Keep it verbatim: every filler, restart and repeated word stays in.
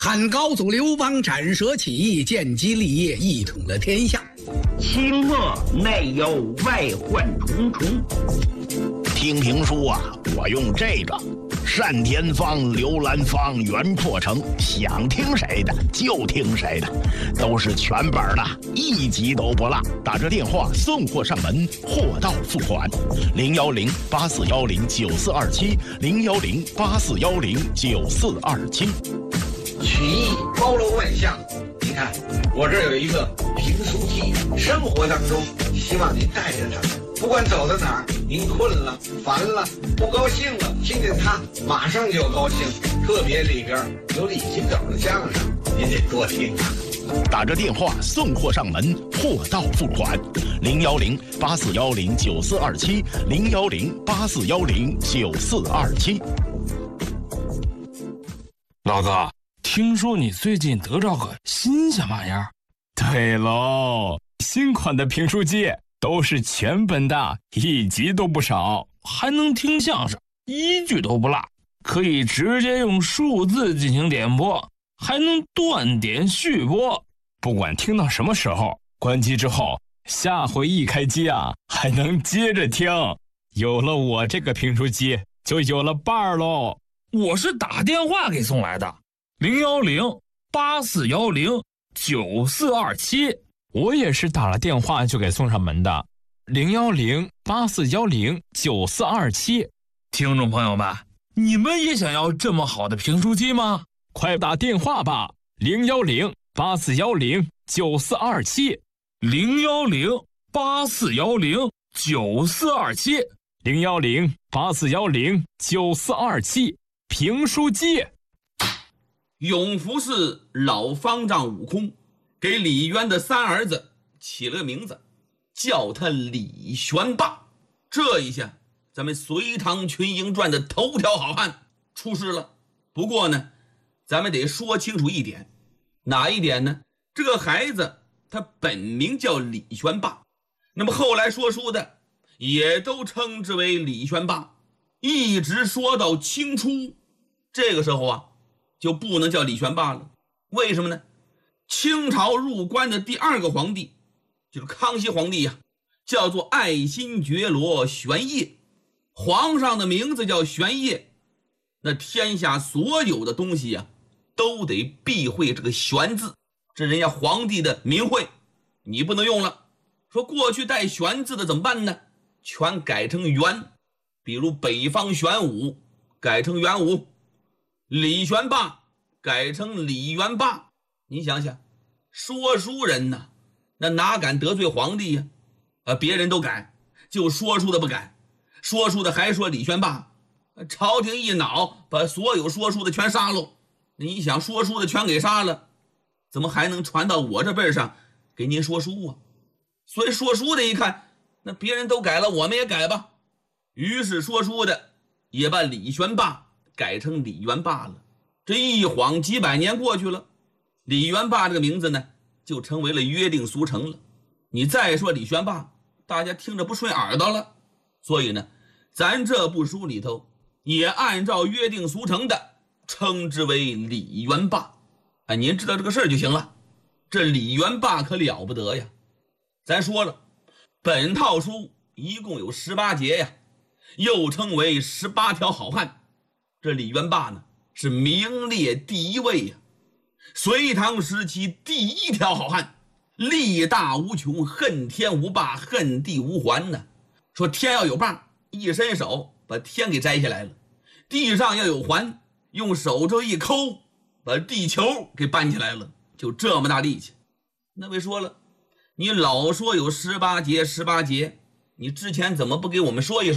汉高祖刘邦斩蛇起义，建基立业，一统了天下。 清末内忧外患重重。 听评书啊，我用这个单田芳、刘兰芳、袁阔成，想听谁的就听谁的，都是全本的，一集都不落。打这电话送货上门，货到付款。零幺零八四幺零九四二七，零幺零八四幺零九四二七。 曲艺包罗万象，你看我这儿有一个评书机，生活当中希望您带着它，不管走到哪儿，您困了、烦了、不高兴了，听见它马上就高兴。特别里边有李金斗的相声，您得多听啊。 打着电话送货上门，货到付款。零幺零八四幺零九四二七，零幺零八四幺零九四二七。 老哥，听说你最近得着个新鲜玩意儿？ 对喽，新款的评书机都是全本的，一集都不少， 还能听相声，一句都不落，可以直接用数字进行点播，还能断点续播。 不管听到什么时候，关机之后，下回一开机啊，还能接着听。有了我这个评书机，就有了伴儿喽。 我是打电话给送来的，零幺零八四幺零九四二七。 我也是打了电话就给送上门的，零幺零八四幺零九四二七。 听众朋友们，你们也想要这么好的评书机吗？ 快打电话吧，零幺零八四幺零九四二七， 零幺零八四幺零九四二七， 零幺零八四幺零九四二七。评书机。 永福寺老方丈悟空给李渊的三儿子起了个名字，叫他李玄霸。这一下咱们隋唐群英传的头条好汉出世了。不过呢，咱们得说清楚一点，哪一点呢？这个孩子他本名叫李玄霸，那么后来说书的也都称之为李玄霸，一直说到清初，这个时候啊就不能叫李玄霸了。为什么呢？清朝入关的第二个皇帝就是康熙皇帝呀、啊，叫做爱新觉罗玄烨，皇上的名字叫玄烨，那天下所有的东西呀、啊，都得避讳这个玄字，这人家皇帝的名讳你不能用了。说过去带玄字的怎么办呢？全改成元，比如北方玄武改成元武，李玄霸改成李元霸。你想想，说书人呢，那哪敢得罪皇帝呀？啊，别人都改，就说书的不改，说书的还说李玄霸，朝廷一恼，把所有说书的全杀了。你想，说书的全给杀了，怎么还能传到我这辈上给您说书啊？所以说书的一看，那别人都改了，我们也改吧。于是说书的也把李玄霸改成李元霸了。这一晃几百年过去了，李元霸这个名字呢就成为了约定俗成了。你再说李玄霸，大家听着不顺耳朵了。所以呢，咱这部书里头也按照约定俗成的称之为李元霸。哎，您知道这个事儿就行了。这李元霸可了不得呀。咱说了，本套书一共有十八节呀，又称为十八条好汉。这李元霸呢是名列第一位呀，隋唐时期第一条好汉，力大无穷，恨天无霸，恨地无还呢。说天要有霸，一伸手把天给摘下来了；地上要有环，用手这一抠，把地球给搬起来了，就这么大力气。那位说了，你老说有十八节十八节，你之前怎么不给我们说一说？